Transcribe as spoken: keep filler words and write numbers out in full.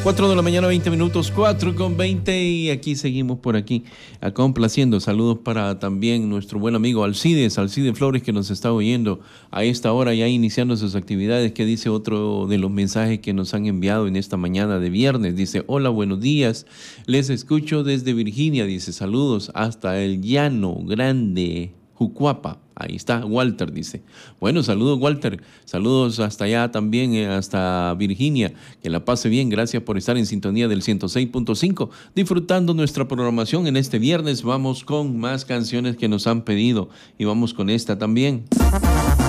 cuatro de la mañana, veinte minutos, cuatro con veinte, y aquí seguimos por aquí, complaciendo. Saludos para también nuestro buen amigo Alcides, Alcides Flores, que nos está oyendo a esta hora, ya iniciando sus actividades. Que dice otro de los mensajes que nos han enviado en esta mañana de viernes. Dice: hola, buenos días, les escucho desde Virginia. Dice: saludos hasta el Llano Grande, Jucuapa. Ahí está, Walter dice. Bueno, saludos, Walter. Saludos hasta allá también, eh, hasta Virginia. Que la pase bien. Gracias por estar en sintonía del ciento seis punto cinco, disfrutando nuestra programación en este viernes. Vamos con más canciones que nos han pedido y vamos con esta también.